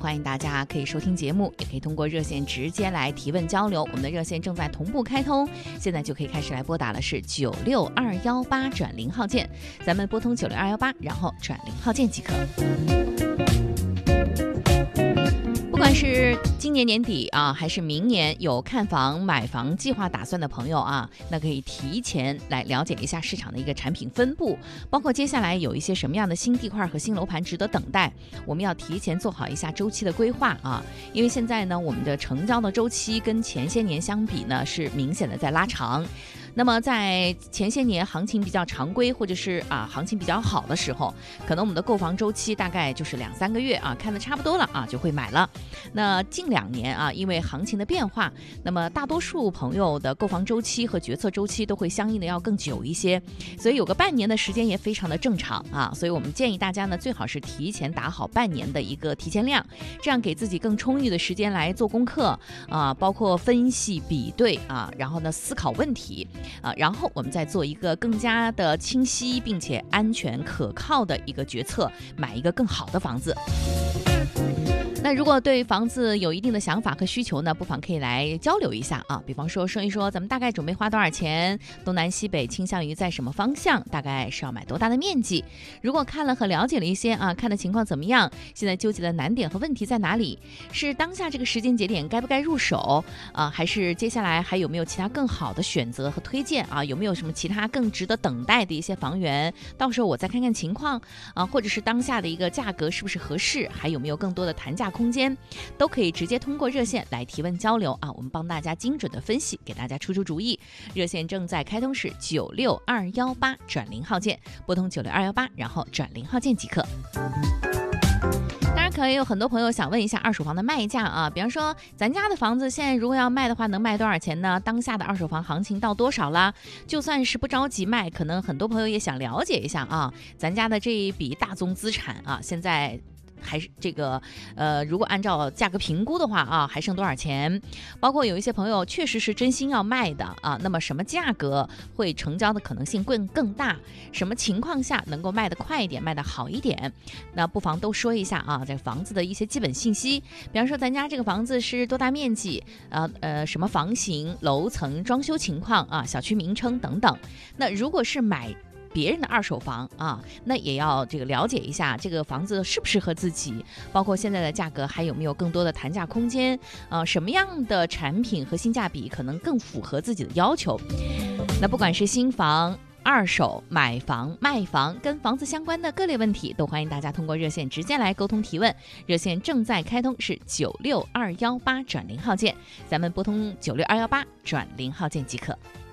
欢迎大家可以收听节目，也可以通过热线直接来提问交流。我们的热线正在同步开通，现在就可以开始来拨打了，是96218转0号键，咱们拨通96218，然后转0号键即可。不管是今年年底啊，还是明年有看房买房计划打算的朋友啊，那可以提前来了解一下市场的一个产品分布，包括接下来有一些什么样的新地块和新楼盘值得等待，我们要提前做好一下周期的规划啊。因为现在呢，我们的成交的周期跟前些年相比呢，是明显的在拉长。那么在前些年行情比较常规，或者是行情比较好的时候，可能我们的购房周期大概就是2-3个月啊，看得差不多了啊，就会买了。那近2年啊，因为行情的变化，那么大多数朋友的购房周期和决策周期都会相应的要更久一些，所以有个半年的时间也非常的正常啊。所以我们建议大家呢，最好是提前打好半年的一个提前量，这样给自己更充裕的时间来做功课啊，包括分析比对啊，然后呢思考问题。然后我们再做一个更加的清晰并且安全可靠的一个决策，买一个更好的房子。那如果对房子有一定的想法和需求呢，不妨可以来交流一下啊。比方说一说咱们大概准备花多少钱，东南西北倾向于在什么方向，大概是要买多大的面积。如果看了和了解了一些啊，看的情况怎么样，现在纠结的难点和问题在哪里，是当下这个时间节点该不该入手啊，还是接下来还有没有其他更好的选择和推荐啊？有没有什么其他更值得等待的一些房源，到时候我再看看情况啊，或者是当下的一个价格是不是合适，还有没有更多的谈价空间，都可以直接通过热线来提问交流啊，我们帮大家精准的分析，给大家出主意。热线正在开通，是96218转0号键，拨通96218，然后转0号键即可。当然可能有很多朋友想问一下二手房的卖价啊，比方说咱家的房子现在如果要卖的话，能卖多少钱呢？当下的二手房行情到多少啦？就算是不着急卖，可能很多朋友也想了解一下啊，咱家的这一笔大宗资产啊，现在还是这个如果按照价格评估的话啊，还剩多少钱？包括有一些朋友确实是真心要卖的啊，那么什么价格会成交的可能性更大？什么情况下能够卖得快一点，卖得好一点？那不妨都说一下啊，这房子的一些基本信息，比方说咱家这个房子是多大面积什么房型、楼层、装修情况啊、小区名称等等。那如果是买别人的二手房啊，那也要这个了解一下这个房子适不适合自己，包括现在的价格还有没有更多的谈价空间什么样的产品和性价比可能更符合自己的要求。那不管是新房、二手、买房、卖房，跟房子相关的各类问题，都欢迎大家通过热线直接来沟通提问。热线正在开通，是96218转0号键，咱们拨通96218转0号键即可。